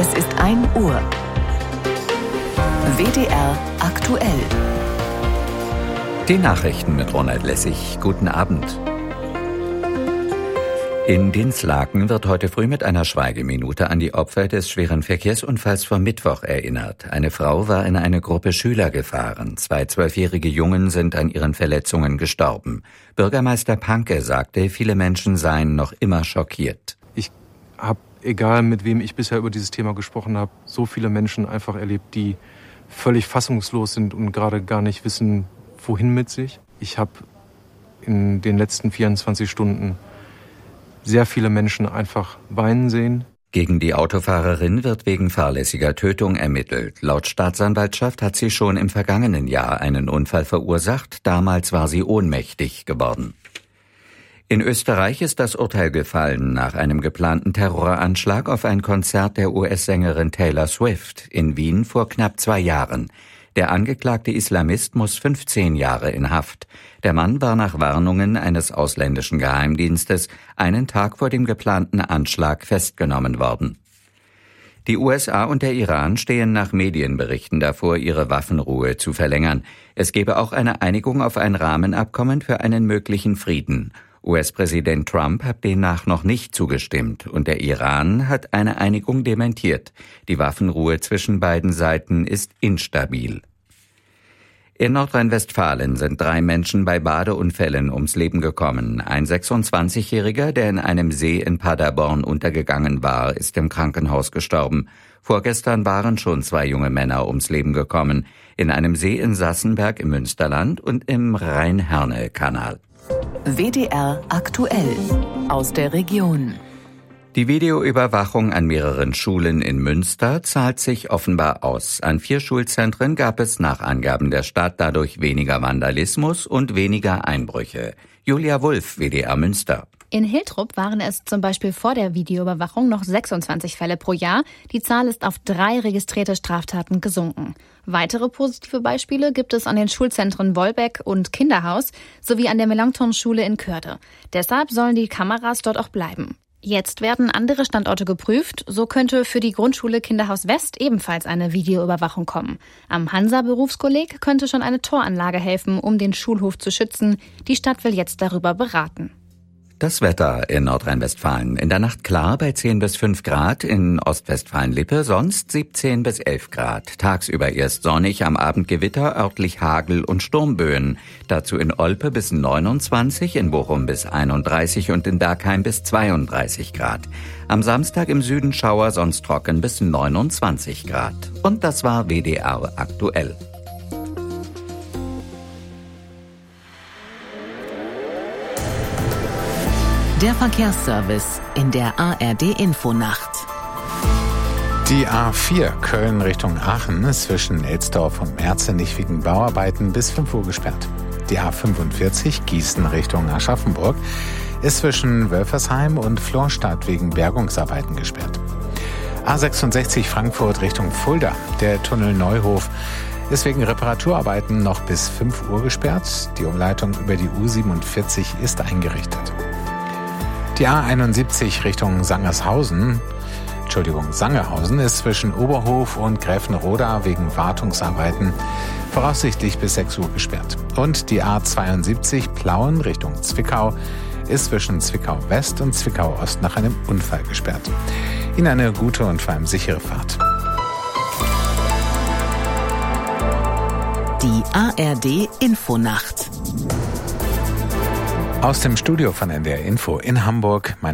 Es ist 1 Uhr. WDR aktuell. Die Nachrichten mit Ronald Lessig. Guten Abend. In Dinslaken wird heute früh mit einer Schweigeminute an die Opfer des schweren Verkehrsunfalls vom Mittwoch erinnert. Eine Frau war in eine Gruppe Schüler gefahren. 2 12-jährige Jungen sind an ihren Verletzungen gestorben. Bürgermeister Panke sagte, viele Menschen seien noch immer schockiert. Ich habe, egal mit wem ich bisher über dieses Thema gesprochen habe, so viele Menschen einfach erlebt, die völlig fassungslos sind und gerade gar nicht wissen, wohin mit sich. Ich habe in den letzten 24 Stunden sehr viele Menschen einfach weinen sehen. Gegen die Autofahrerin wird wegen fahrlässiger Tötung ermittelt. Laut Staatsanwaltschaft hat sie schon im vergangenen Jahr einen Unfall verursacht. Damals war sie ohnmächtig geworden. In Österreich ist das Urteil gefallen nach einem geplanten Terroranschlag auf ein Konzert der US-Sängerin Taylor Swift in Wien vor knapp 2 Jahren. Der angeklagte Islamist muss 15 Jahre in Haft. Der Mann war nach Warnungen eines ausländischen Geheimdienstes einen Tag vor dem geplanten Anschlag festgenommen worden. Die USA und der Iran stehen nach Medienberichten davor, ihre Waffenruhe zu verlängern. Es gebe auch eine Einigung auf ein Rahmenabkommen für einen möglichen Frieden. US-Präsident Trump hat demnach noch nicht zugestimmt und der Iran hat eine Einigung dementiert. Die Waffenruhe zwischen beiden Seiten ist instabil. In Nordrhein-Westfalen sind 3 Menschen bei Badeunfällen ums Leben gekommen. Ein 26-Jähriger, der in einem See in Paderborn untergegangen war, ist im Krankenhaus gestorben. Vorgestern waren schon 2 junge Männer ums Leben gekommen. In einem See in Sassenberg im Münsterland und im Rhein-Herne-Kanal. WDR aktuell. Aus der Region. Die Videoüberwachung an mehreren Schulen in Münster zahlt sich offenbar aus. An 4 Schulzentren gab es nach Angaben der Stadt dadurch weniger Vandalismus und weniger Einbrüche. Julia Wulff, WDR Münster. In Hiltrup waren es zum Beispiel vor der Videoüberwachung noch 26 Fälle pro Jahr. Die Zahl ist auf 3 registrierte Straftaten gesunken. Weitere positive Beispiele gibt es an den Schulzentren Wolbeck und Kinderhaus sowie an der Melanchthon-Schule in Körde. Deshalb sollen die Kameras dort auch bleiben. Jetzt werden andere Standorte geprüft. So könnte für die Grundschule Kinderhaus West ebenfalls eine Videoüberwachung kommen. Am Hansa-Berufskolleg könnte schon eine Toranlage helfen, um den Schulhof zu schützen. Die Stadt will jetzt darüber beraten. Das Wetter in Nordrhein-Westfalen. In der Nacht klar bei 10 bis 5 Grad, in Ostwestfalen-Lippe sonst 17 bis 11 Grad. Tagsüber erst sonnig, am Abend Gewitter, örtlich Hagel und Sturmböen. Dazu in Olpe bis 29, in Bochum bis 31 und in Bergheim bis 32 Grad. Am Samstag im Süden Schauer, sonst trocken bis 29 Grad. Und das war WDR aktuell. Der Verkehrsservice in der ARD-Infonacht. Die A4 Köln Richtung Aachen ist zwischen Elsdorf und Merzenich wegen Bauarbeiten bis 5 Uhr gesperrt. Die A45 Gießen Richtung Aschaffenburg ist zwischen Wölfersheim und Florstadt wegen Bergungsarbeiten gesperrt. A66 Frankfurt Richtung Fulda. Der Tunnel Neuhof ist wegen Reparaturarbeiten noch bis 5 Uhr gesperrt. Die Umleitung über die U47 ist eingerichtet. Die A71 Richtung Sangerhausen ist zwischen Oberhof und Gräfenroda wegen Wartungsarbeiten voraussichtlich bis 6 Uhr gesperrt. Und die A72 Plauen Richtung Zwickau ist zwischen Zwickau West und Zwickau Ost nach einem Unfall gesperrt. Ihnen eine gute und vor allem sichere Fahrt. Die ARD-Infonacht. Aus dem Studio von NDR Info in Hamburg.